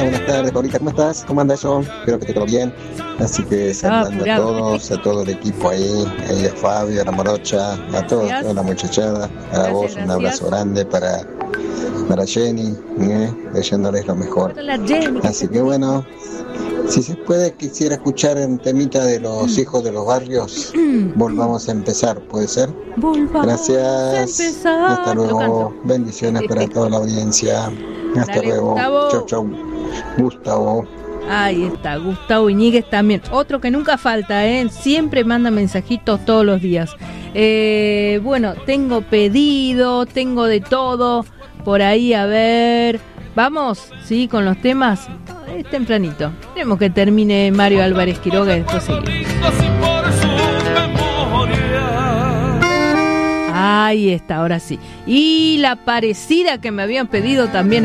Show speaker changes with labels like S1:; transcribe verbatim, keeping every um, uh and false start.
S1: buenas tardes, Paulita, ¿cómo estás? ¿Cómo andas, John? Espero que esté todo bien. Así que saludando a todos, a todo el equipo ahí, ahí a Fabio, a la Morocha, a todos, a toda la muchachada, a
S2: Gracias,
S1: vos,
S2: gracias.
S1: un abrazo grande para, para Jenny, ¿eh? Deseándoles lo mejor.
S2: Para la Jenny.
S1: Así que bueno, si se puede, quisiera escuchar un temita de los
S2: Mm.
S1: hijos de los barrios. Volvamos a empezar, ¿puede ser?
S2: Volvamos
S1: Gracias.
S2: a empezar.
S1: Hasta
S2: Lo
S1: luego.
S2: canto.
S1: Bendiciones para toda la audiencia. Hasta
S2: Dale,
S1: luego.
S2: Gustavo.
S1: Chau, chau. Gustavo.
S2: Ahí está, Gustavo Iñiguez también. Otro que nunca falta, ¿eh? Siempre manda mensajitos todos los días. Eh, bueno, tengo pedido, tengo de todo. Por ahí, a ver. Vamos, ¿sí? Con los temas. Es tempranito. Tenemos que termine Mario Álvarez Quiroga y después seguimos. Ahí está, ahora sí. Y la parecida que me habían pedido también